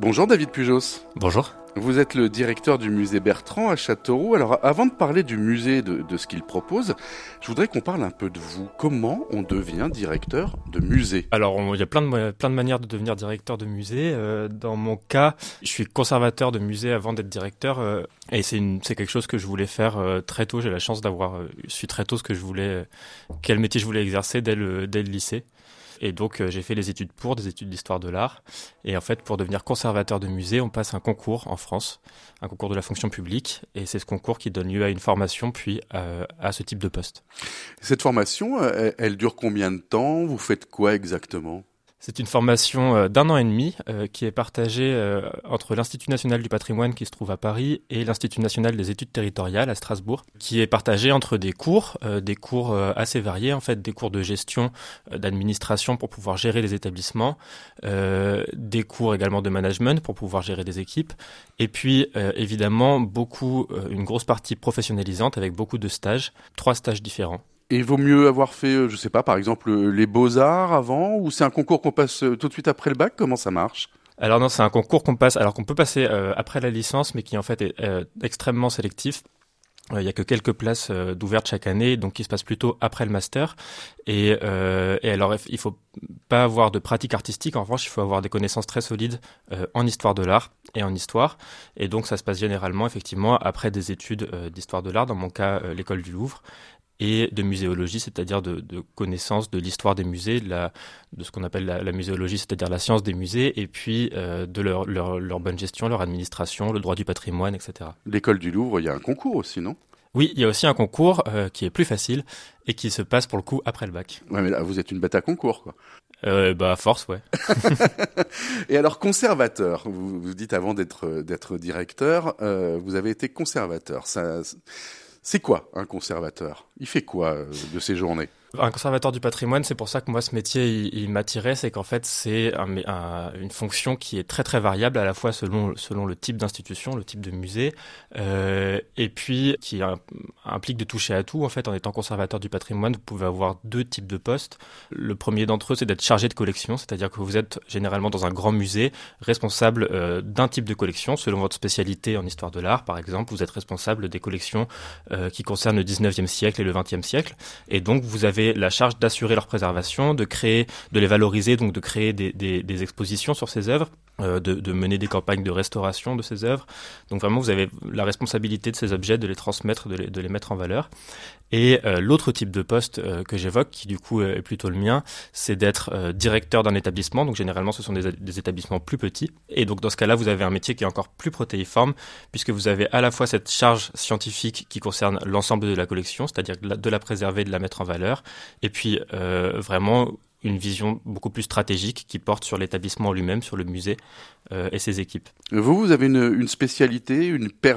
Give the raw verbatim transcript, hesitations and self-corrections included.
Bonjour David Pujos. Bonjour. Vous êtes le directeur du musée Bertrand à Châteauroux. Alors avant de parler du musée, de, de ce qu'il propose, je voudrais qu'on parle un peu de vous. Comment on devient directeur de musée ? Alors on, il y a plein de, plein de manières de devenir directeur de musée. Euh, dans mon cas, je suis conservateur de musée avant d'être directeur euh, et c'est, une, c'est quelque chose que je voulais faire euh, très tôt. J'ai la chance d'avoir euh, su très tôt ce que je voulais, euh, quel métier je voulais exercer dès le, dès le lycée. Et donc, euh, j'ai fait les études pour, des études d'histoire de l'art. Et en fait, pour devenir conservateur de musée, on passe un concours en France, un concours de la fonction publique. Et c'est ce concours qui donne lieu à une formation, puis euh, à ce type de poste. Cette formation, elle, elle dure combien de temps ? Vous faites quoi exactement ? C'est une formation euh, d'un an et demi euh, qui est partagée euh, entre l'Institut national du patrimoine qui se trouve à Paris et l'Institut national des études territoriales à Strasbourg, qui est partagée entre des cours, euh, des cours euh, assez variés en fait, des cours de gestion, euh, d'administration pour pouvoir gérer les établissements, euh, des cours également de management pour pouvoir gérer des équipes, et puis euh, évidemment beaucoup, euh, une grosse partie professionnalisante avec beaucoup de stages, trois stages différents. Et il vaut mieux avoir fait, je sais pas, par exemple, les Beaux-Arts avant, ou c'est un concours qu'on passe tout de suite après le bac ? Comment ça marche ? Alors non, c'est un concours qu'on passe, alors qu'on peut passer euh, après la licence, mais qui en fait est euh, extrêmement sélectif. Il n'y a que quelques places euh, d'ouvertes chaque année, donc qui se passe plutôt après le master. Et, euh, et alors, il faut pas avoir de pratique artistique. En revanche, il faut avoir des connaissances très solides euh, en histoire de l'art et en histoire. Et donc, ça se passe généralement, effectivement, après des études euh, d'histoire de l'art. Dans mon cas, euh, l'école du Louvre. Et de muséologie, c'est-à-dire de, de connaissance de l'histoire des musées, de, la, de ce qu'on appelle la, la muséologie, c'est-à-dire la science des musées, et puis euh, de leur, leur, leur bonne gestion, leur administration, le droit du patrimoine, et cetera. L'école du Louvre, il y a un concours aussi, non ? Oui, il y a aussi un concours euh, qui est plus facile et qui se passe pour le coup après le bac. Ouais, mais là, vous êtes une bête à concours, quoi. Euh, bah, à force, ouais. Et alors, conservateur, vous, vous dites avant d'être, d'être directeur, euh, vous avez été conservateur. Ça... C'est quoi un conservateur ? Il fait quoi euh, de ses journées ? Un conservateur du patrimoine, c'est pour ça que moi ce métier il, il m'attirait, c'est qu'en fait c'est un, un, une fonction qui est très très variable à la fois selon selon le type d'institution, le type de musée, euh, et puis qui un, implique de toucher à tout. En fait, en étant conservateur du patrimoine, vous pouvez avoir deux types de postes. Le premier d'entre eux, c'est d'être chargé de collection, c'est-à-dire que vous êtes généralement dans un grand musée responsable euh, d'un type de collection selon votre spécialité en histoire de l'art. Par exemple, vous êtes responsable des collections euh, qui concernent le dix-neuvième siècle et le vingtième siècle, et donc vous avez la charge d'assurer leur préservation, de créer, de les valoriser, donc de créer des, des, des expositions sur ces œuvres, euh, de, de mener des campagnes de restauration de ces œuvres. Donc vraiment, vous avez la responsabilité de ces objets, de les transmettre, de les, de les mettre en valeur. Et euh, l'autre type de poste euh, que j'évoque, qui du coup est plutôt le mien, c'est d'être euh, directeur d'un établissement. Donc généralement, ce sont des, des établissements plus petits. Et donc dans ce cas-là, vous avez un métier qui est encore plus protéiforme, puisque vous avez à la fois cette charge scientifique qui concerne l'ensemble de la collection, c'est-à-dire de la, de la préserver, de la mettre en valeur, et puis euh, vraiment une vision beaucoup plus stratégique qui porte sur l'établissement lui-même, sur le musée euh, et ses équipes. Vous, vous avez une, une spécialité, une période